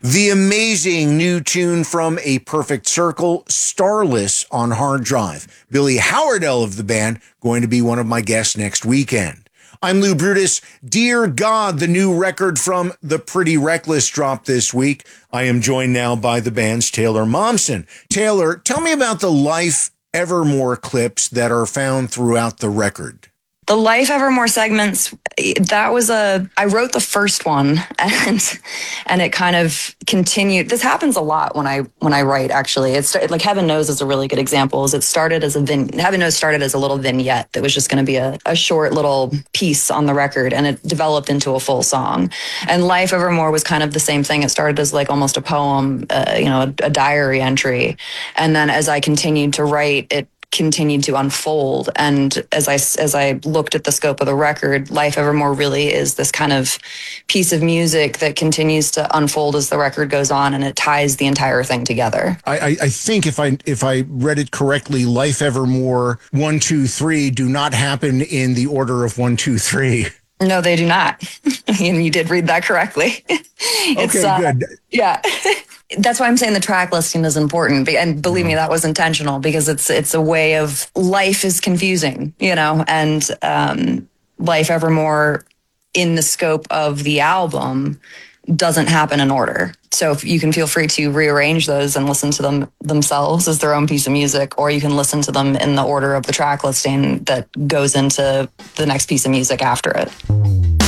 The amazing new tune from A Perfect Circle, Starless on hard drive. Billy Howardell of the band going to be one of my guests next weekend. I'm Lou Brutus. Dear God, the new record from The Pretty Reckless dropped this week. I am joined now by the band's Taylor Momsen. Taylor, tell me about the Life Evermore clips that are found throughout the record. The Life Evermore segments, I wrote the first one and it kind of continued. This happens a lot when I write, actually. It's like Heaven Knows is a really good example. It started as Heaven Knows started as a little vignette that was just going to be a short little piece on the record, and it developed into a full song. And Life Evermore was kind of the same thing. It started as like almost a poem, a diary entry. And then as I continued to write, it continued to unfold. And as I looked at the scope of the record, Life Evermore really is this kind of piece of music that continues to unfold as the record goes on, and it ties the entire thing together. I think if I read it correctly, Life Evermore 1, 2, 3 do not happen in the order of 1, 2, 3. No, they do not. And you did read that correctly. Okay, good. Yeah. That's why I'm saying the track listing is important. And believe me, that was intentional, because it's a way of, life is confusing, and Life Evermore in the scope of the album doesn't happen in order. So if you can feel free to rearrange those and listen to them themselves as their own piece of music, or you can listen to them in the order of the track listing that goes into the next piece of music after it.